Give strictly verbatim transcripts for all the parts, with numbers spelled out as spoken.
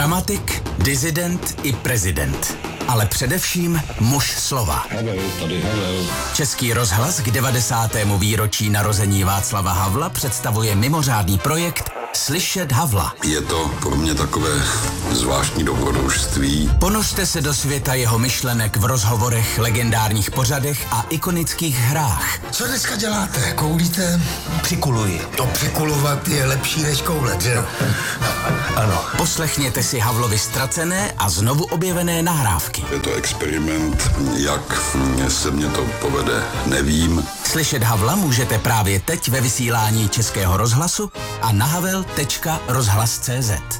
Dramatik, disident i prezident. Ale především muž slova. Havel, tady Havel. Český rozhlas k devadesátému výročí narození Václava Havla představuje mimořádný projekt Slyšet Havla. Je to pro mě takové zvláštní dobrodružství. Ponořte se do světa jeho myšlenek v rozhovorech, legendárních pořadech a ikonických hrách. Co dneska děláte? Koulíte? Přikuluji. To přikulovat je lepší než koulet, že? Ano. Poslechněte si Havlovi ztracené a znovu objevené nahrávky. Je to experiment, jak se mě to povede, nevím. Slyšet Havla můžete právě teď ve vysílání Českého rozhlasu a na havel tečka rozhlas tečka cé zet.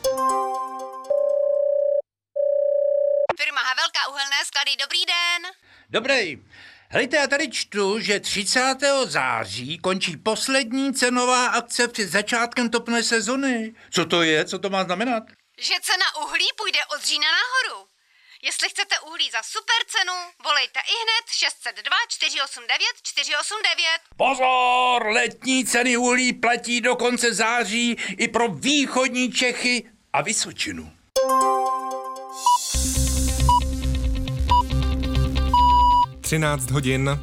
Firma Havelka uhelné sklady, dobrý den. Dobrý. Hejte, já tady čtu, že třicátého září končí poslední cenová akce před začátkem topné sezony. Co to je? Co to má znamenat? Že cena uhlí půjde od října nahoru. Jestli chcete uhlí za super cenu, volejte ihned šest set dva čtyři osm devět čtyři osm devět. Pozor! Letní ceny uhlí platí do konce září i pro východní Čechy a Vysočinu. třináct hodin.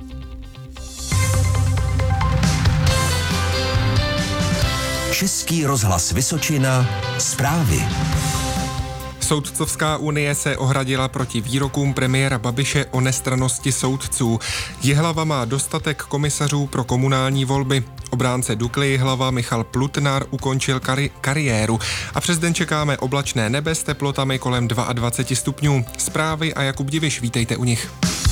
Český rozhlas Vysočina. Zprávy. Soudcovská unie se ohradila proti výrokům premiéra Babiše o nestrannosti soudců. Jihlava má dostatek komisařů pro komunální volby. Obránce Dukly Jihlava Michal Plutnar ukončil kari- kariéru a přes den čekáme oblačné nebe s teplotami kolem dvacet dva stupňů. Zprávy a Jakub Diviš, vítejte u nich.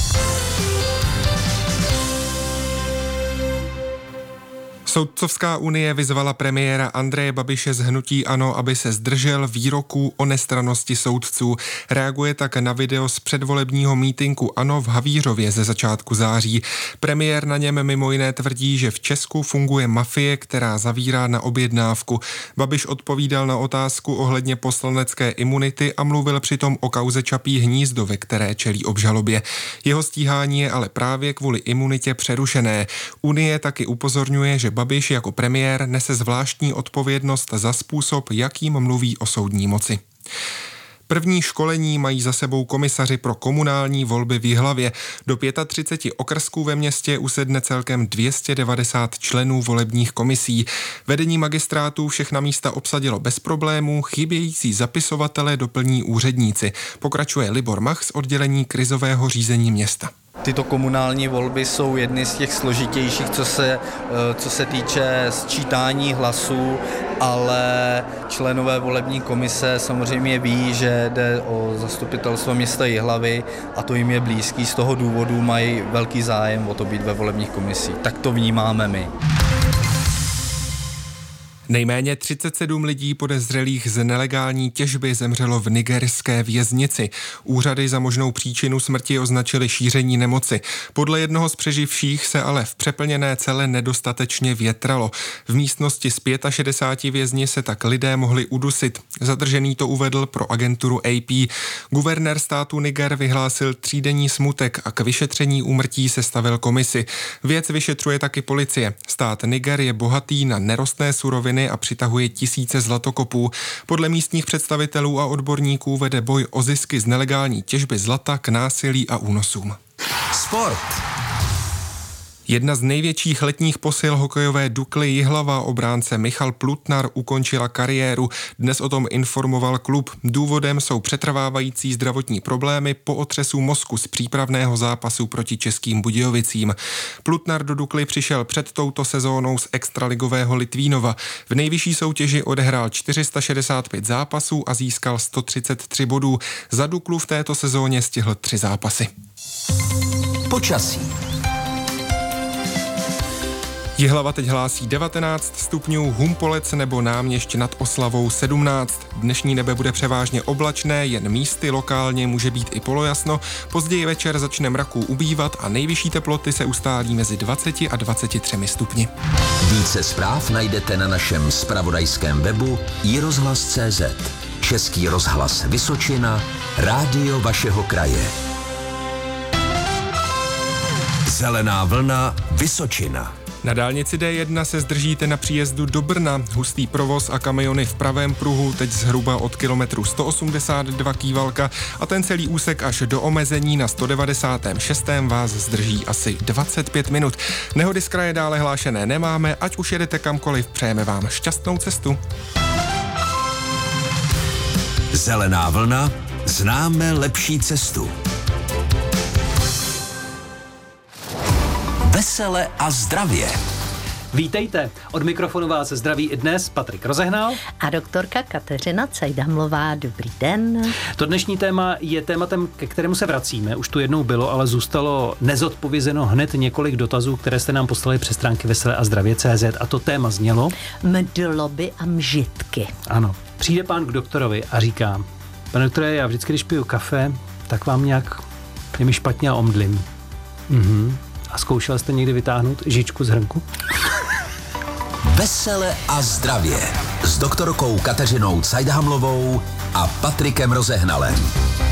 Soudcovská unie vyzvala premiéra Andreje Babiše z hnutí ANO, aby se zdržel výroků o nestrannosti soudců. Reaguje tak na video z předvolebního mítinku ANO v Havířově ze začátku září. Premiér na něm mimo jiné tvrdí, že v Česku funguje mafie, která zavírá na objednávku. Babiš odpovídal na otázku ohledně poslanecké imunity a mluvil přitom o kauze Čapí hnízdo, ve které čelí obžalobě. Jeho stíhání je ale právě kvůli imunitě přerušené. Unie taky upozorňuje, že Babiš jako premiér nese zvláštní odpovědnost za způsob, jakým mluví o soudní moci. První školení mají za sebou komisaři pro komunální volby v Jihlavě. Do třicet pět okrsků ve městě usedne celkem dvě stě devadesát členů volebních komisí. Vedení magistrátů všechna místa obsadilo bez problémů, chybějící zapisovatele doplní úředníci. Pokračuje Libor Mach z oddělení krizového řízení města. Tyto komunální volby jsou jedny z těch složitějších, co se, co se týče sčítání hlasů, ale členové volební komise samozřejmě ví, že jde o zastupitelstvo města Jihlavy a to jim je blízký. Z toho důvodu mají velký zájem o to být ve volebních komisích. Tak to vnímáme my. Nejméně třicet sedm lidí podezřelých z nelegální těžby zemřelo v nigerské věznici. Úřady za možnou příčinu smrti označily šíření nemoci. Podle jednoho z přeživších se ale v přeplněné cele nedostatečně větralo. V místnosti s šedesáti pěti vězni se tak lidé mohli udusit. Zadržený to uvedl pro agenturu A P. Guvernér státu Niger vyhlásil třídenní smutek a k vyšetření úmrtí sestavil komisi. Věc vyšetřuje taky policie. Stát Niger je bohatý na nerostné suroviny a přitahuje tisíce zlatokopů. Podle místních představitelů a odborníků vede boj o zisky z nelegální těžby zlata k násilí a únosům. Sport. Jedna z největších letních posil hokejové Dukly Jihlava, obránce Michal Plutnar, ukončila kariéru. Dnes o tom informoval klub. Důvodem jsou přetrvávající zdravotní problémy po otřesu mozku z přípravného zápasu proti Českým Budějovicím. Plutnar do Dukly přišel před touto sezónou z extraligového Litvínova. V nejvyšší soutěži odehrál čtyři sta šedesát pět zápasů a získal sto třicet tři bodů. Za Duklu v této sezóně stihl tři zápasy. Počasí. Jihlava teď hlásí devatenáct stupňů, Humpolec nebo Náměšť nad Oslavou sedmnáct. Dnešní nebe bude převážně oblačné, jen místy lokálně může být i polojasno. Později večer začne mraků ubývat a nejvyšší teploty se ustálí mezi dvaceti a dvaceti třemi stupni. Více zpráv najdete na našem zpravodajském webu i rozhlas tečka cé zet. Český rozhlas Vysočina, rádio vašeho kraje. Zelená vlna Vysočina. Na dálnici D jedna se zdržíte na příjezdu do Brna. Hustý provoz a kamiony v pravém pruhu, teď zhruba od kilometru sto osmdesát dva Kývalka a ten celý úsek až do omezení na sto devadesát šest vás zdrží asi dvacet pět minut. Nehody z kraje dále hlášené nemáme, ať už jedete kamkoliv, přejeme vám šťastnou cestu. Zelená vlna, známe lepší cestu. Vesele a zdravě. Vítejte, od mikrofonu vás zdraví i dnes Patrik Rozehnal a doktorka Kateřina Cajdhamlová. Dobrý den. To dnešní téma je tématem, ke kterému se vracíme. Už tu jednou bylo, ale zůstalo nezodpovězeno hned několik dotazů, které jste nám poslali přes stránky vesele a zdravě tečka cé zet a to téma znělo mdloby a mžitky. Ano, přijde pán k doktorovi a říká: pane doktore, já vždycky, když piju kafe, tak vám nějak je mi špatně a omdlím. Mhm. A zkoušel jste někdy vytáhnout žičku z hrnku? Vesele a zdravě s doktorkou Kateřinou Cajdhamlovou a Patrikem Rozehnalem.